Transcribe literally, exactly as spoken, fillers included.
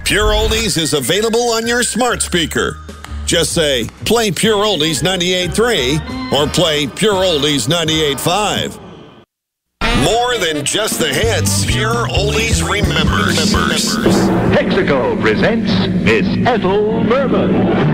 Pure Oldies is available on your smart speaker. Just say, play Pure Oldies ninety-eight point three or play Pure Oldies ninety-eight point five. More than just the hits, Pure Oldies remembers. Texaco presents Miss Ethel Merman.